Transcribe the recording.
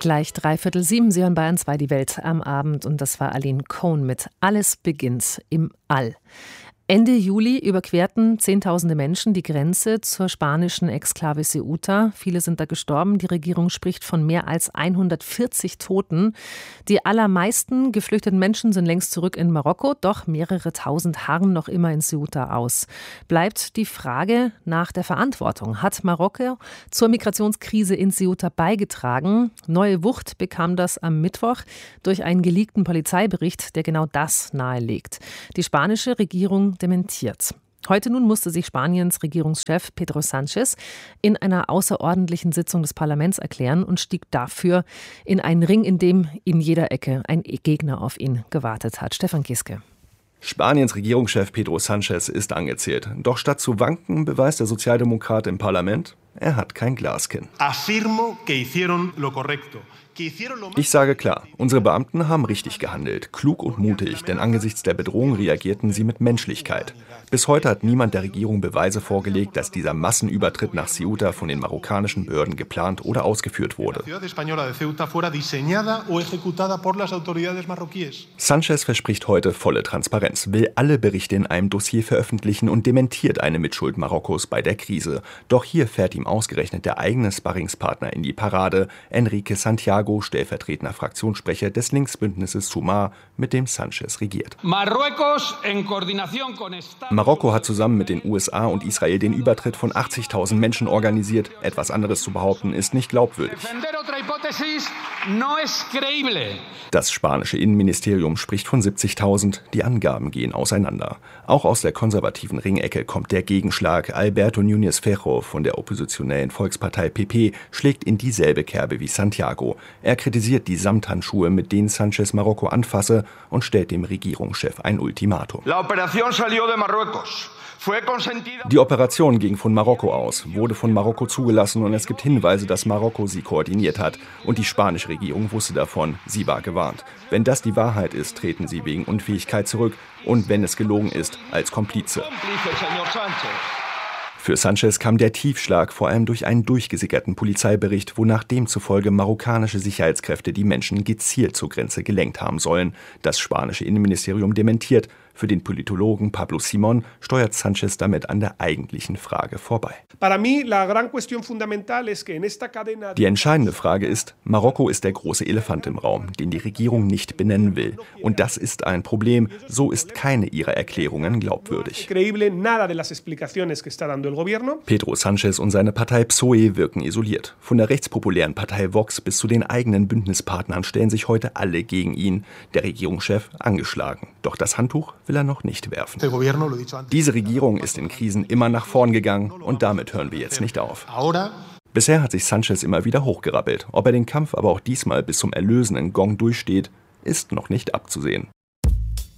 Gleich 6:45, Sie hören Bayern 2 die Welt am Abend und das war Aline Cohn mit Alles beginnt im All. Ende Juli überquerten Zehntausende Menschen die Grenze zur spanischen Exklave Ceuta. Viele sind da gestorben. Die Regierung spricht von mehr als 140 Toten. Die allermeisten geflüchteten Menschen sind längst zurück in Marokko, doch mehrere tausend harren noch immer in Ceuta aus. Bleibt die Frage nach der Verantwortung. Hat Marokko zur Migrationskrise in Ceuta beigetragen? Neue Wucht bekam das am Mittwoch durch einen geleakten Polizeibericht, der genau das nahelegt. Die spanische Regierung dementiert. Heute nun musste sich Spaniens Regierungschef Pedro Sánchez in einer außerordentlichen Sitzung des Parlaments erklären und stieg dafür in einen Ring, in dem in jeder Ecke ein Gegner auf ihn gewartet hat. Stefan Giske. Spaniens Regierungschef Pedro Sánchez ist angezählt. Doch statt zu wanken, beweist der Sozialdemokrat im Parlament, er hat kein Glaskin. Ich sage klar, unsere Beamten haben richtig gehandelt, klug und mutig, denn angesichts der Bedrohung reagierten sie mit Menschlichkeit. Bis heute hat niemand der Regierung Beweise vorgelegt, dass dieser Massenübertritt nach Ceuta von den marokkanischen Behörden geplant oder ausgeführt wurde. Sánchez verspricht heute volle Transparenz, will alle Berichte in einem Dossier veröffentlichen und dementiert eine Mitschuld Marokkos bei der Krise. Doch hier fährt ihm ausgerechnet der eigene Sparringspartner in die Parade, Enrique Santiago, stellvertretender Fraktionssprecher des Linksbündnisses Sumar, mit dem Sánchez regiert. Marokko hat zusammen mit den USA und Israel den Übertritt von 80.000 Menschen organisiert. Etwas anderes zu behaupten, ist nicht glaubwürdig. Das spanische Innenministerium spricht von 70.000. Die Angaben gehen auseinander. Auch aus der konservativen Ringecke kommt der Gegenschlag. Alberto Núñez Feijóo von der oppositionellen Volkspartei PP schlägt in dieselbe Kerbe wie Santiago. Er kritisiert die Samthandschuhe, mit denen Sánchez Marokko anfasse, und stellt dem Regierungschef ein Ultimatum. Die Operation ging von Marokko aus, wurde von Marokko zugelassen und es gibt Hinweise, dass Marokko sie koordiniert hat. Und die spanische Regierung wusste davon, sie war gewarnt. Wenn das die Wahrheit ist, treten sie wegen Unfähigkeit zurück und wenn es gelogen ist, als Komplize. Für Sánchez kam der Tiefschlag vor allem durch einen durchgesickerten Polizeibericht, wonach demzufolge marokkanische Sicherheitskräfte die Menschen gezielt zur Grenze gelenkt haben sollen. Das spanische Innenministerium dementiert. Für den Politologen Pablo Simón steuert Sánchez damit an der eigentlichen Frage vorbei. Die entscheidende Frage ist, Marokko ist der große Elefant im Raum, den die Regierung nicht benennen will. Und das ist ein Problem. So ist keine ihrer Erklärungen glaubwürdig. Pedro Sánchez und seine Partei PSOE wirken isoliert. Von der rechtspopulären Partei Vox bis zu den eigenen Bündnispartnern stellen sich heute alle gegen ihn. Der Regierungschef angeschlagen. Doch das Handtuch will er noch nicht werfen. Diese Regierung ist in Krisen immer nach vorn gegangen und damit hören wir jetzt nicht auf. Bisher hat sich Sánchez immer wieder hochgerappelt. Ob er den Kampf aber auch diesmal bis zum erlösenden Gong durchsteht, ist noch nicht abzusehen.